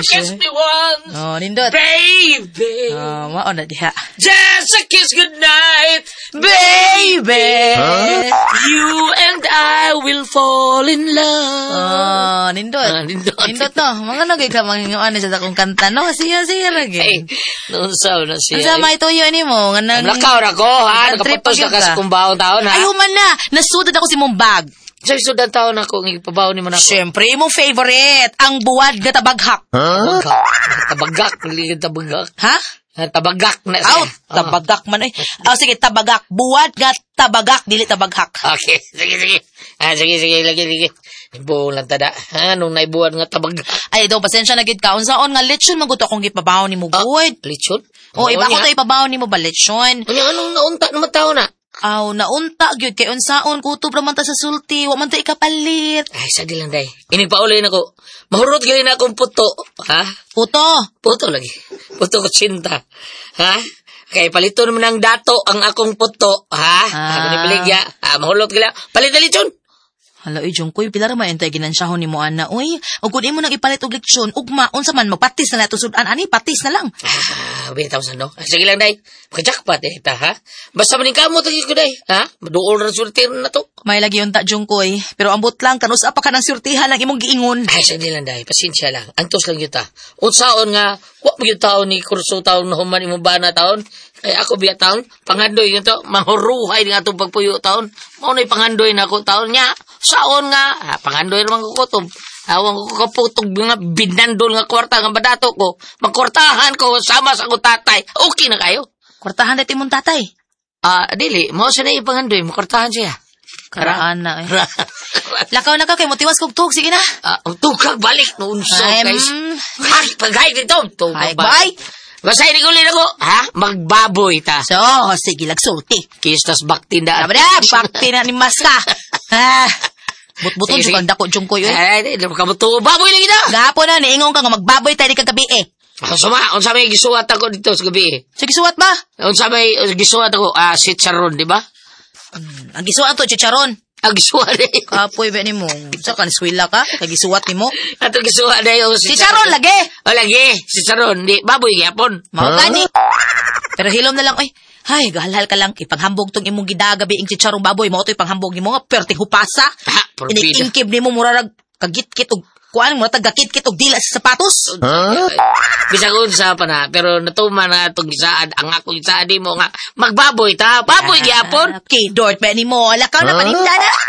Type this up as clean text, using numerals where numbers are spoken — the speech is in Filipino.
kiss me once. Oh, nindot. Baby. Mao na diha. Just a kiss goodnight. Baby. You and I will fall in love. Nindot. Nindot. Nindot no. Mga nagay ka manginguan sa akong kanta no. Siya lagi. Hey, noon sa na siya. Asa may tuyo nimo nga nang Lakaw ra ko ha. Nakapatos na ka sa kumbaon taon ha. Ayaw man na. Nasudad ako si mong bag. Sa sudan taon ako ng ipabaw ni mo na ako. Siyempre, imong favorite. Ang buwad nga tabaghak. Tabagak. Ligid tabagak. Ha? Tabagak na siya. Out. Tabagak man eh. Sige, tabagak. Buwad nga tabagak, dili tabaghak. Okay. Sige. Sige. Lagi. Ibuong lang tada. Nung naibuwan nga tabagak. Ay, daw, pasensya na gid ka. Unsaon nga lechon maguto akong ipabaw ni mo buwad. Lechon? Iba ko to ipabaw ni mo ba lechon? Anong naunta naman tao na? Naunta gyud kay unsaon kutob ra man ta sa sulti, wa man ta ikapalit. Ay, sagi lang day. Inigpaulay na ko. Mahurot gali na akong puto. Ha? Puto lagi. Puto ko sinta. Ha? Kay palito naman ang dato ang akong puto. Ha? Ako ni Beligya. Mahulot gali. Palit na lechon. Hala, ijong koy, pila ra man entay ginansyahon ni mo, ana. Uy, ug kun imo nang ipalit og leksyon, ugma, unsa man, magpatis na nato sudan, ani, patis na lang. Bitaw sa no? Sige lang, day. Makajakpat ta, ha? Basta maning kamo, tagis ko, day. Ha? Maduol na surtir na to. May lagi yung jong koy, pero ambot lang, kanus pa ka ng surtihan lang imong giingon. Ay, sige lang, day. Pasensya lang. Antos lang yun ta. Unsaon nga, wak mo yung taon ni kurso taon na human imong ba na taon? Kaya ako biya taon, pangandoy yun to, manghuruhay nga itong pagpuyo taon. Maunay pangandoy na ako taon niya. Saon nga, pangandoy naman ko kutob. Awang ko kaputog nga binandol nga kwarta nga badato ko. Magkwartahan ko sama sa akong tatay. Okay na kayo? Kwartahan na timong tatay? Dili, mo siya na ipangandoy, magkwartahan siya. Karaan na eh. Lakaw na ka kay motiwas kog tug, sige na. Tugkag balik noon so guys. Hay, paghay dito. Ay, bye. Basta inigulin ako, ha? Magbaboy ta. So, sige, lagsulti. Kistas bakti na. Bakti na ni Maska. But-buton siya kang dako diyong koyo. Ay, kabuto. Baboy lagi na. Gapo na, niingon ka nga magbaboy tayo di kagabi eh. Unsa may gisuwat ako dito sa gabi eh. Sige, suwat ba? Unsa may gisuwat ako, si Charon, di ba? Ang gisuwat to, chicharon. Ang gisuwat eh. Kapoy ba ni mo? Sa kaniswila ka? Kagisuwat ni mo? Ato gisuwat na yung si Charon lagi. Lagi, si Charon. Di, baboy gyapon. Mao gani. Pero hilom na lang, oy. Hay, galhal ka lang. Ipanghambog tong imong gidagabi ing chicharong baboy. Mao to ipanghambog nimo nga perting hupasa. Inikingkib nimo murarag kagit-kit og kuan mo tagakit-kit og dila sa sapatos. Bisag unsa pa na, pero natuman na itong gisaad. Ang ako gisaad mo nga magbaboy ta. Baboy gyapon. Kidort ba nimo? Lakaw na paninda na.